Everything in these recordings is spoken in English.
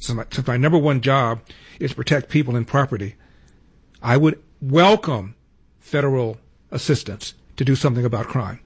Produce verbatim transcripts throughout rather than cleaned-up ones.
since my, since my number one job is to protect people and property, I would welcome federal assistance to do something about crime.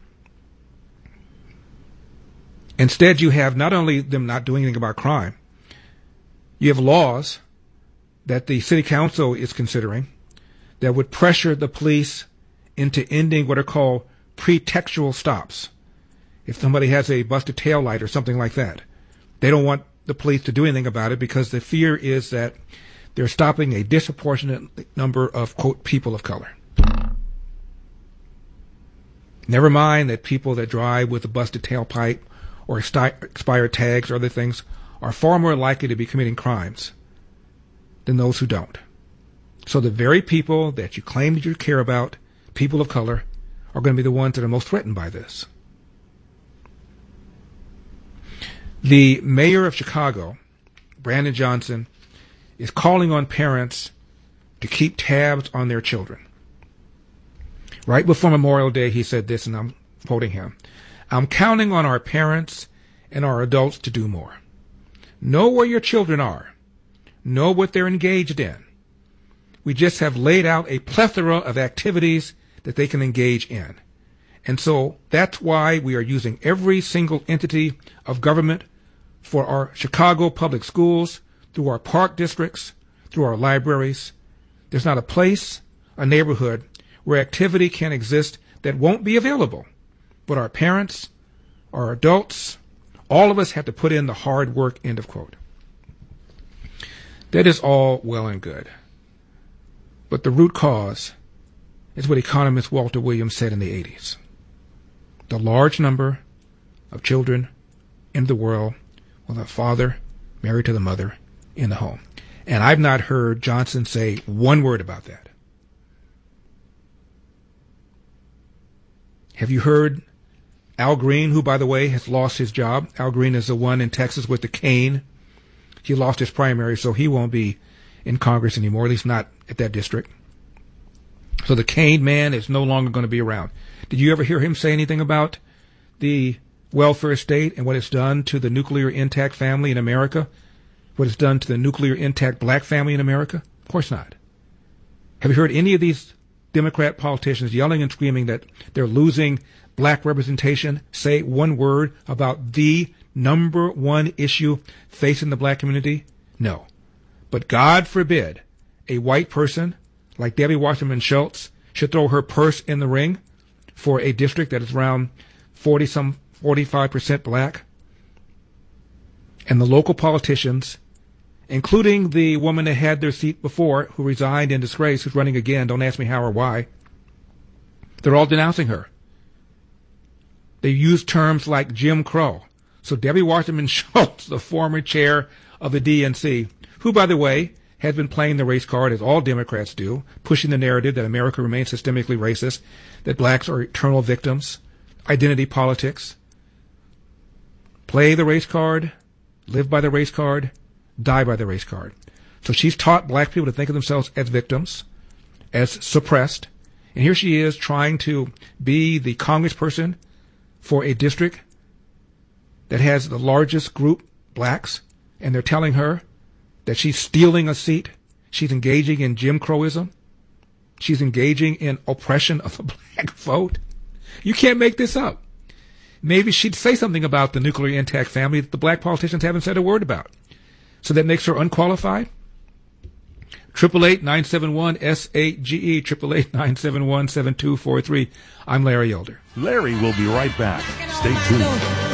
Instead, you have not only them not doing anything about crime, you have laws that the city council is considering that would pressure the police into ending what are called pretextual stops. If somebody has a busted tail light or something like that, they don't want the police to do anything about it because the fear is that they're stopping a disproportionate number of, quote, people of color. Never mind that people that drive with a busted tailpipe or expired tags or other things are far more likely to be committing crimes than those who don't. So the very people that you claim that you care about, people of color, are going to be the ones that are most threatened by this. The mayor of Chicago, Brandon Johnson, is calling on parents to keep tabs on their children. Right before Memorial Day, he said this, and I'm quoting him. I'm counting on our parents and our adults to do more. Know where your children are. Know what they're engaged in. We just have laid out a plethora of activities that they can engage in. And so that's why we are using every single entity of government for our Chicago public schools, through our park districts, through our libraries. There's not a place, a neighborhood, where activity can exist that won't be available. But our parents, our adults, all of us have to put in the hard work, end of quote. That is all well and good. But the root cause is what economist Walter Williams said in the eighties. The large number of children in the world with a father married to the mother in the home. And I've not heard Johnson say one word about that. Have you heard Al Green, who, by the way, has lost his job? Al Green is the one in Texas with the cane. He lost his primary, so he won't be in Congress anymore, at least not at that district. So the cane man is no longer going to be around. Did you ever hear him say anything about the welfare state and what it's done to the nuclear intact family in America? What it's done to the nuclear intact black family in America? Of course not. Have you heard any of these Democrat politicians yelling and screaming that they're losing black representation say one word about the number one issue facing the black community? No. But God forbid a white person like Debbie Wasserman Schultz should throw her purse in the ring for a district that is around forty some forty-five percent black. And the local politicians, including the woman that had their seat before, who resigned in disgrace, who's running again, don't ask me how or why, they're all denouncing her. They use terms like Jim Crow. So Debbie Wasserman Schultz, the former chair of the D N C, who, by the way, has been playing the race card, as all Democrats do, pushing the narrative that America remains systemically racist, that blacks are eternal victims, identity politics. Play the race card, live by the race card, die by the race card. So she's taught black people to think of themselves as victims, as suppressed. And here she is trying to be the congressperson for a district that has the largest group, blacks, and they're telling her that she's stealing a seat. She's engaging in Jim Crowism. She's engaging in oppression of the black vote. You can't make this up. Maybe she'd say something about the nuclear intact family that the black politicians haven't said a word about. So that makes her unqualified? Triple eight nine seven one S eight G E, triple eight nine seven one seven two four three. I'm Larry Elder. Larry will be right back. Stay tuned.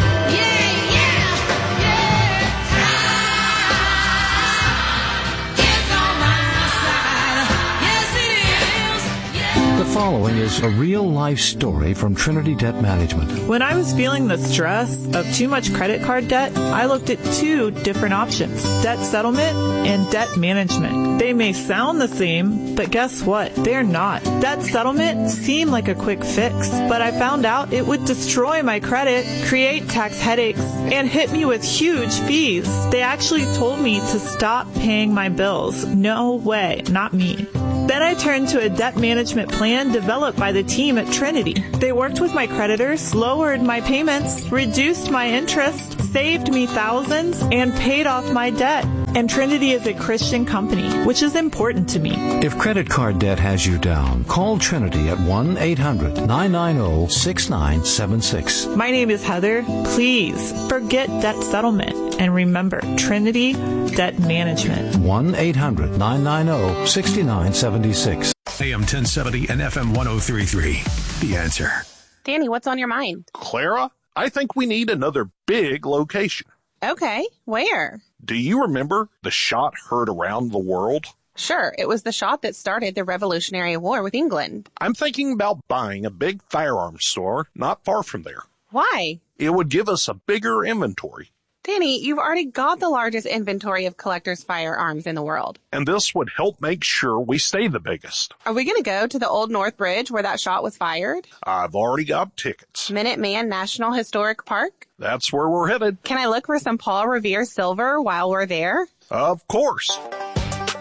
The following is a real-life story from Trinity Debt Management. When I was feeling the stress of too much credit card debt, I looked at two different options, debt settlement and debt management. They may sound the same, but guess what? They're not. Debt settlement seemed like a quick fix, but I found out it would destroy my credit, create tax headaches, and hit me with huge fees. They actually told me to stop paying my bills. No way, not me. Then I turned to a debt management plan developed by the team at Trinity. They worked with my creditors, lowered my payments, reduced my interest, saved me thousands, and paid off my debt. And Trinity is a Christian company, which is important to me. If credit card debt has you down, call Trinity at one eight hundred nine nine zero six nine seven six. My name is Heather. Please forget debt settlement and remember Trinity Debt Management. one eight hundred nine nine zero six nine seven six. A M ten seventy and F M one oh three point three. The Answer. Danny, what's on your mind? Clara, I think we need another big location. Okay, where? Do you remember the shot heard around the world? Sure, it was the shot that started the Revolutionary War with England. I'm thinking about buying a big firearms store not far from there. Why? It would give us a bigger inventory. Danny, you've already got the largest inventory of collectors' firearms in the world. And this would help make sure we stay the biggest. Are we going to go to the Old North Bridge where that shot was fired? I've already got tickets. Minuteman National Historic Park? That's where we're headed. Can I look for some Paul Revere silver while we're there? Of course.